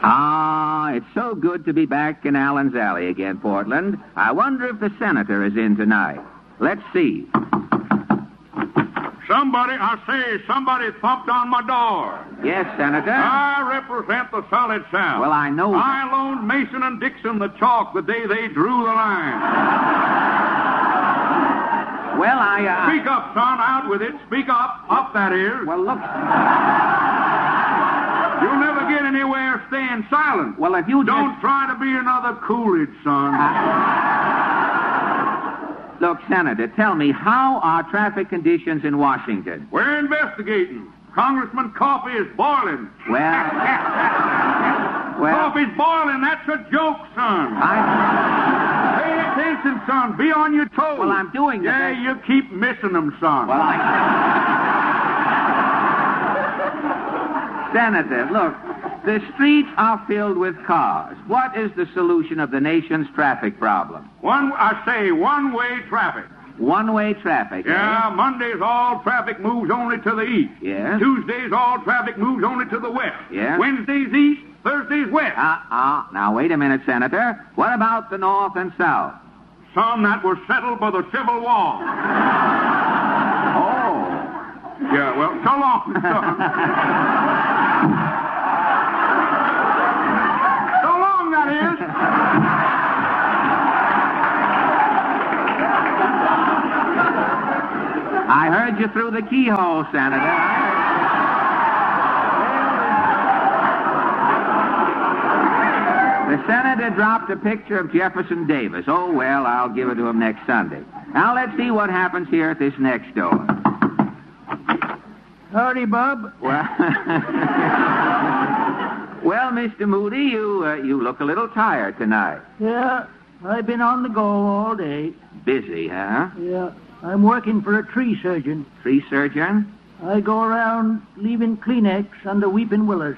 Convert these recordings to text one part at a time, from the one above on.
Ah, it's so good to be back in Allen's Alley again, Portland. I wonder if the senator is in tonight. Let's see. Somebody thumped on my door. Yes, Senator. I represent the Solid South. Well, I know. I loaned Mason and Dixon the chalk the day they drew the line. Well, I... Speak up, son. Out with it. Speak up. Up, that is. Well, look... You'll never get anywhere staying silent. Well, if you Don't try to be another Coolidge, son. Look, Senator, tell me, how are traffic conditions in Washington? We're investigating. Congressman Coffee is boiling. Well... Coffee's boiling. That's a joke, son. Pay attention, son. Be on your toes. Well, I'm doing that. Yeah, you keep missing them, son. Well, Senator, look, the streets are filled with cars. What is the solution of the nation's traffic problem? One-way traffic. One-way traffic, Yeah, eh? Mondays all traffic moves only to the east. Yes. Tuesdays all traffic moves only to the west. Yes. Wednesdays east, Thursdays west. Now, wait a minute, Senator. What about the north and south? Son, that was settled by the Civil War. Oh. Yeah, well, so long, son. So long, that is. I heard you through the keyhole, Senator. The senator dropped a picture of Jefferson Davis. Oh, well, I'll give it to him next Sunday. Now, let's see what happens here at this next door. Howdy, Bob. Well, well, Mr. Moody, you look a little tired tonight. Yeah, I've been on the go all day. Busy, huh? Yeah, I'm working for a tree surgeon. Tree surgeon? I go around leaving Kleenex under weeping willows.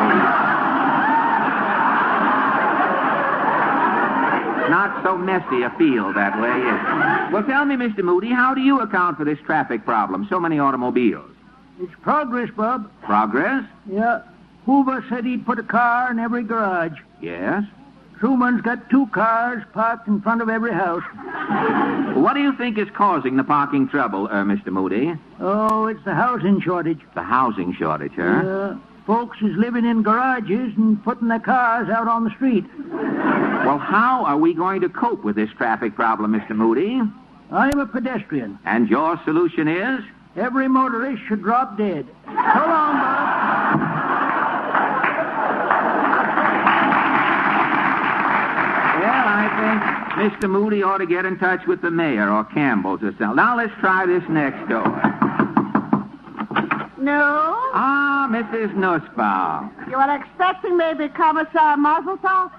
Not so messy a field that way, is it? Well, tell me, Mr. Moody, how do you account for this traffic problem? So many automobiles. It's progress, Bob. Progress? Yeah. Hoover said he'd put a car in every garage. Yes. Truman's got 2 cars parked in front of every house. What do you think is causing the parking trouble, Mr. Moody? Oh, it's the housing shortage. The housing shortage, huh? Folks is living in garages and putting their cars out on the street. Well, how are we going to cope with this traffic problem, Mr. Moody? I'm a pedestrian. And your solution is? Every motorist should drop dead. So long, Bob. Well, I think Mr. Moody ought to get in touch with the mayor or Campbell's or something. Now, let's try this next door. No? Ah, Mrs. Nussbaum. You are expecting maybe Commissar Mazeltov?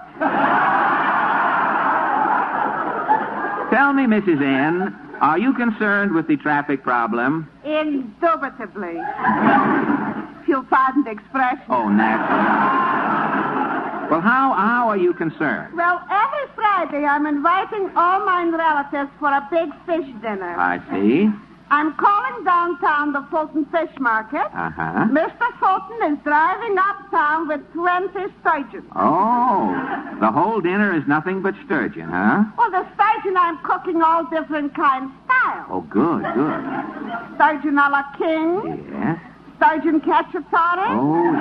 Tell me, Mrs. N., are you concerned with the traffic problem? Indubitably. If you'll pardon the expression. Oh, naturally. Well, how are you concerned? Well, every Friday I'm inviting all my relatives for a big fish dinner. I see. I'm calling downtown the Fulton Fish Market. Uh-huh. Mr. Fulton is driving uptown with 20 sturgeon. Oh, the whole dinner is nothing but sturgeon, huh? Well, the sturgeon I'm cooking all different kinds styles. Oh, good, good. Sturgeon a la king. Yes. Sturgeon cacciatore. Oh,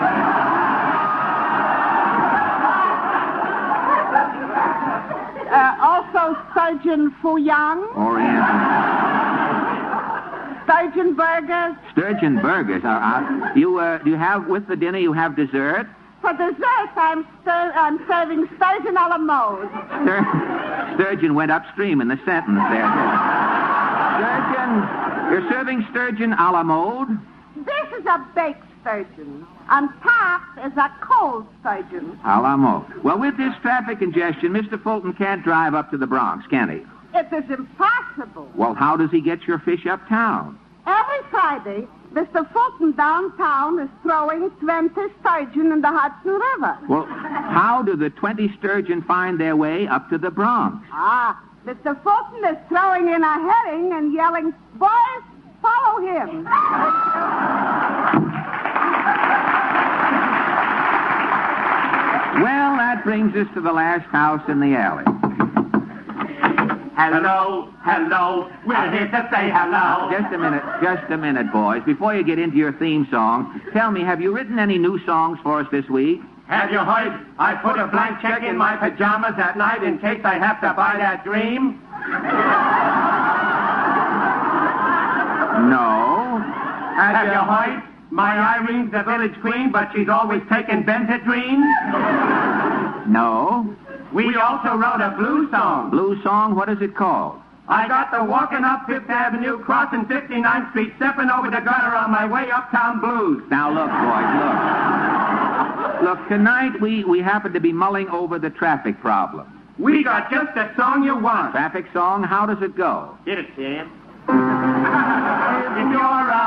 Also sturgeon fuyang. Oriental. Sturgeon burgers. Sturgeon burgers. Do you have, with the dinner, you have dessert? For dessert, I'm serving sturgeon a la mode. Sturgeon went upstream in the sentence there. Sturgeon, you're serving sturgeon a la mode? This is a baked sturgeon. On top is a cold sturgeon. A la mode. Well, with this traffic congestion, Mr. Fulton can't drive up to the Bronx, can he? It is impossible. Well, how does he get your fish uptown? Every Friday, Mr. Fulton downtown is throwing 20 sturgeon in the Hudson River. Well, how do the 20 sturgeon find their way up to the Bronx? Mr. Fulton is throwing in a herring and yelling, "Boys, follow him." Well, that brings us to the last house in the alley. Hello, hello, we're here to say hello. Just a minute, boys. Before you get into your theme song, tell me, have you written any new songs for us this week? Have you heard? I put a blank check in my pajamas at night in case I have to buy that dream. No. Have you heard? My Irene's the village queen, but she's always taking Benadryl. No. We also wrote a blues song. Blues song? What is it called? I got the walking up Fifth Avenue, crossing 59th Street, stepping over the gutter on my way uptown blues. Now, look, boys, look. Look, tonight we happen to be mulling over the traffic problem. We got just the song you want. Traffic song? How does it go? Get it, Sam. If you're